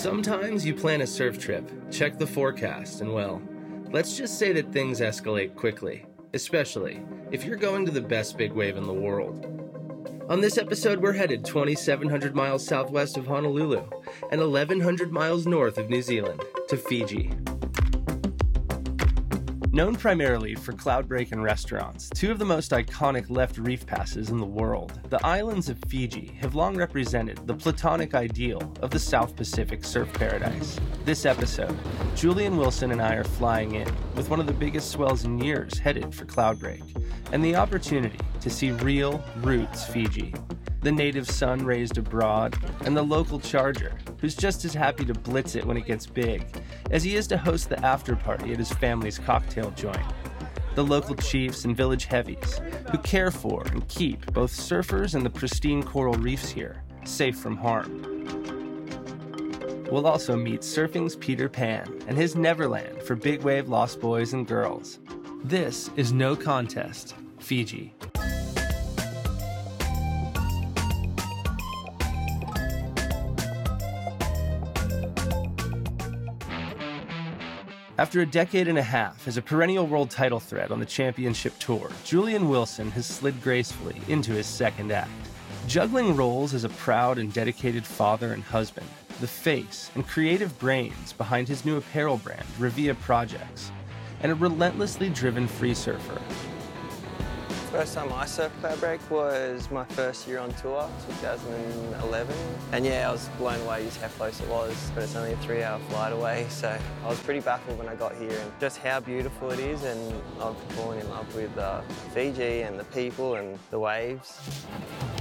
Sometimes you plan a surf trip, check the forecast, and well, let's just say that things escalate quickly, especially if you're going to the best big wave in the world. On this episode, we're headed 2,700 miles southwest of Honolulu and 1,100 miles north of New Zealand to Fiji. Known primarily for cloudbreak and restaurants, two of the most iconic left reef passes in the world, the islands of Fiji have long represented the platonic ideal of the South Pacific surf paradise. This episode, Julian Wilson and I are flying in with one of the biggest swells in years headed for cloudbreak, and the opportunity to see real roots Fiji. The native sun raised abroad, and the local charger, who's just as happy to blitz it when it gets big as he is to host the after party at his family's cocktail joint. The local chiefs and village heavies who care for and keep both surfers and the pristine coral reefs here safe from harm. We'll also meet surfing's Peter Pan and his Neverland for big wave lost boys and girls. This is No Contest, Fiji. After a decade and a half as a perennial world title threat on the championship tour, Julian Wilson has slid gracefully into his second act. Juggling roles as a proud and dedicated father and husband, the face and creative brains behind his new apparel brand, Revia Projects, and a relentlessly driven free surfer. First time I surfed Cloudbreak was my first year on tour, 2011. And yeah, I was blown away just how close it was, but it's only a 3-hour flight away, so I was pretty baffled when I got here and just how beautiful it is, and I've fallen in love with Fiji and the people and the waves.